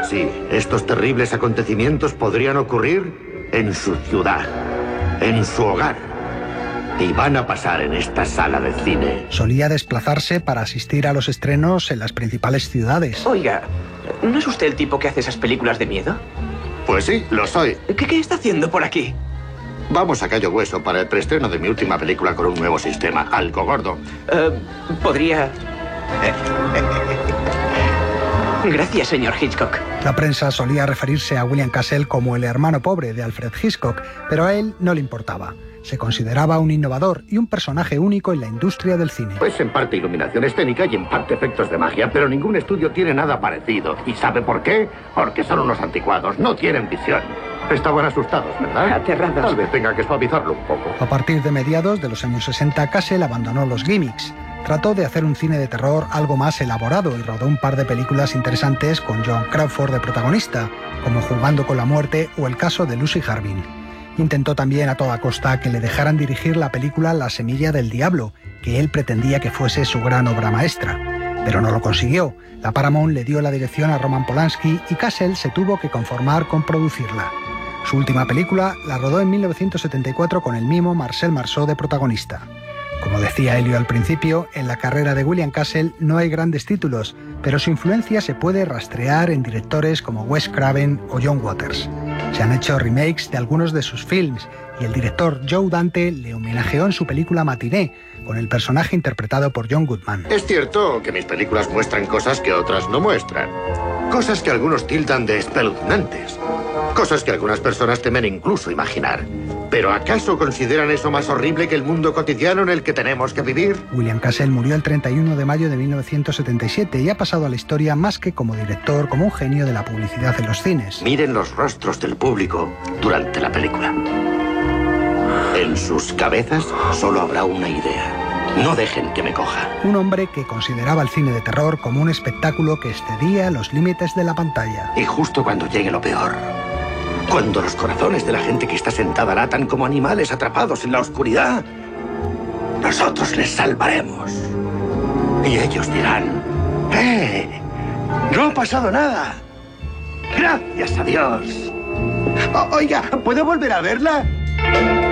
Sí, estos terribles acontecimientos podrían ocurrir en su ciudad, en su hogar. Y van a pasar en esta sala de cine. Solía desplazarse para asistir a los estrenos en las principales ciudades. Oiga, ¿no es usted el tipo que hace esas películas de miedo? Pues sí, lo soy. ¿Qué está haciendo por aquí? Vamos a Cayo Hueso para el preestreno de mi última película con un nuevo sistema, Algo Gordo. ¿Podría...? Gracias, señor Hitchcock. La prensa solía referirse a William Castle como el hermano pobre de Alfred Hitchcock, pero a él no le importaba. Se consideraba un innovador y un personaje único en la industria del cine. Pues en parte iluminación escénica y en parte efectos de magia, pero ningún estudio tiene nada parecido. ¿Y sabe por qué? Porque son unos anticuados, no tienen visión. Estaban asustados, ¿verdad? Aterrados. Tal vez tenga que suavizarlo un poco. A partir de mediados de los años 60, Castle abandonó los gimmicks. Trató de hacer un cine de terror algo más elaborado y rodó un par de películas interesantes con Joan Crawford de protagonista, como Jugando con la muerte o El caso de Lucy Harbin. Intentó también a toda costa que le dejaran dirigir la película La semilla del diablo, que él pretendía que fuese su gran obra maestra. Pero no lo consiguió. La Paramount le dio la dirección a Roman Polanski y Castle se tuvo que conformar con producirla. Su última película la rodó en 1974 con el mimo Marcel Marceau de protagonista. Como decía Elio al principio, en la carrera de William Castle no hay grandes títulos, pero su influencia se puede rastrear en directores como Wes Craven o John Waters. Se han hecho remakes de algunos de sus films y el director Joe Dante le homenajeó en su película Matiné, con el personaje interpretado por John Goodman. Es cierto que mis películas muestran cosas que otras no muestran. Cosas que algunos tildan de espeluznantes. Cosas que algunas personas temen incluso imaginar. ¿Pero acaso consideran eso más horrible que el mundo cotidiano en el que tenemos que vivir? William Castle murió el 31 de mayo de 1977 y ha pasado a la historia más que como director, como un genio de la publicidad en los cines. Miren los rostros del público durante la película. En sus cabezas solo habrá una idea. No dejen que me coja. Un hombre que consideraba el cine de terror como un espectáculo que excedía los límites de la pantalla. Y justo cuando llegue lo peor, cuando los corazones de la gente que está sentada latan como animales atrapados en la oscuridad, nosotros les salvaremos. Y ellos dirán: no ha pasado nada. Gracias a Dios. Oiga, ¿puedo volver a verla?